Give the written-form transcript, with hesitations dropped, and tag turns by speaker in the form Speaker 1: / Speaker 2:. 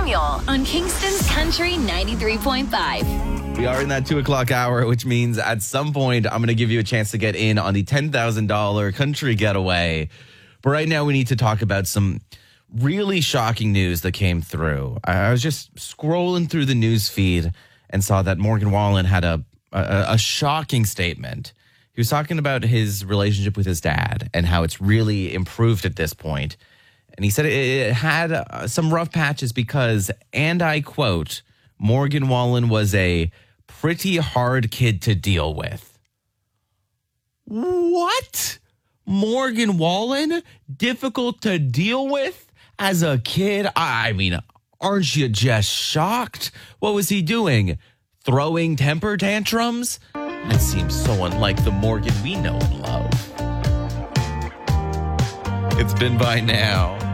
Speaker 1: Samuel on Kingston's Country 93.5.
Speaker 2: We are in that 2 o'clock hour, which means at some point I'm going to give you a chance to get in on the $10,000 country getaway. But right now we need to talk about some really shocking news that came through. I was just scrolling through the news feed and saw that Morgan Wallen had a shocking statement. He was talking about his relationship with his dad and how it's really improved at this point. And he said it had some rough patches because, and I quote, Morgan Wallen was a pretty hard kid to deal with. What? Morgan Wallen? Difficult to deal with as a kid? I mean, aren't you just shocked? What was he doing? Throwing temper tantrums? That seems so unlike the Morgan we know and love. It's been by now.